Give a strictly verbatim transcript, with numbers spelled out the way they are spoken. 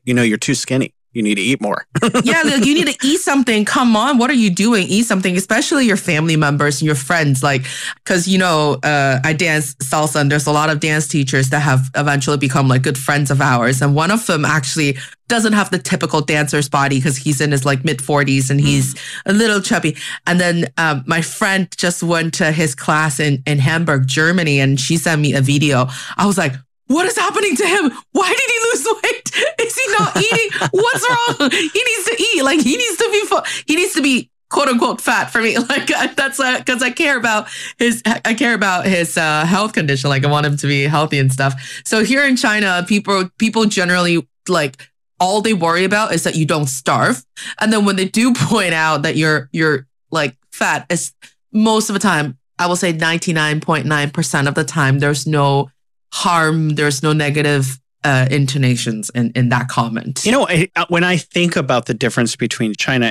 you know, you're too skinny. You need to eat more. Yeah, like you need to eat something. Come on, what are you doing? Eat something, especially your family members and your friends. Like, because, you know, uh, I dance salsa and there's a lot of dance teachers that have eventually become like good friends of ours. And one of them actually doesn't have the typical dancer's body because he's in his like mid forties and he's a little chubby. And then um, my friend just went to his class in, in Hamburg, Germany, and she sent me a video. I was like, what is happening to him? Why did he lose weight? Is he not eating? What's wrong? He needs to eat. Like he needs to be, fu- he needs to be quote unquote fat for me. Like that's because I care about his, I care about his uh, health condition. Like I want him to be healthy and stuff. So here in China, people, people generally like all they worry about is that you don't starve. And then when they do point out that you're, you're like fat, it's most of the time, I will say ninety-nine point nine percent of the time, there's no harm, there's no negative uh, intonations in, in that comment. You know, I, when I think about the difference between China